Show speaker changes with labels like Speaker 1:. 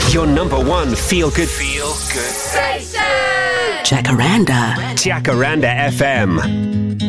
Speaker 1: Your number one feel-good station.
Speaker 2: Jacaranda.
Speaker 1: Jacaranda FM.